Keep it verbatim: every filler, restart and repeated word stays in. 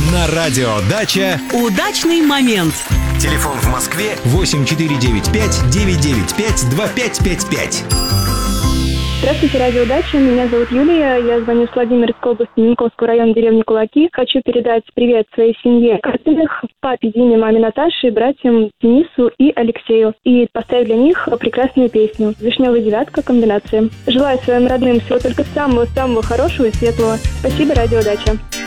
На радио «Дача» удачный момент. Телефон в Москве восемь четыре девять пять девять девять пять два пять пять пять. Здравствуйте, радио «Дача». Меня зовут Юлия. Я звоню с Владимирской области, Минковского района, деревни Кулаки. Хочу передать привет своей семье Карпиных, папе Диме, маме Наташе, братьям Денису и Алексею. И поставить для них прекрасную песню «Вишневая девятка. Комбинация». Желаю своим родным всего только самого-самого хорошего и светлого. Спасибо, радио «Дача».